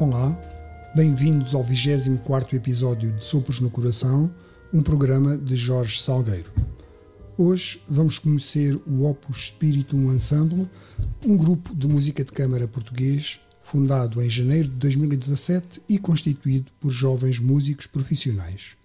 Olá, bem-vindos ao 24º episódio de Sopros no Coração, um programa de Jorge Salgueiro. Hoje vamos conhecer o Opus Spiritum Ensemble, um grupo de música de câmara português fundado em janeiro de 2017 e constituído por jovens músicos profissionais.